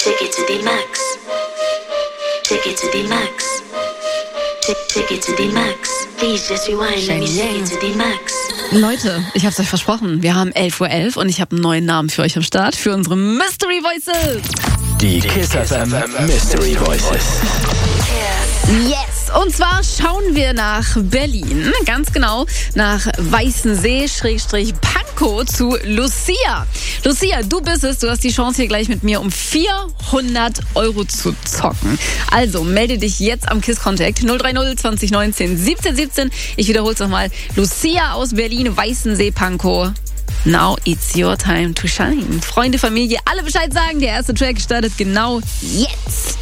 Take it to the max. Take it to the max. Take it to the max. Please just rewind. Let me take it to the max. Leute, ich hab's euch versprochen. Wir haben 11:11 Uhr und ich habe einen neuen Namen für euch am Start, für unsere Mystery Voices. Die Kiss FM Mystery Voices. Yes! Und zwar schauen wir nach Berlin, ganz genau nach Weißensee-Pankow zu Lucia. Lucia, du bist es, du hast die Chance hier gleich mit mir um 400 € zu zocken. Also melde dich jetzt am KISS Contact 030 2019 17 17. Ich wiederhole es nochmal. Lucia aus Berlin, Weißensee-Pankow. Now it's your time to shine. Freunde, Familie, alle Bescheid sagen. Der erste Track startet genau jetzt.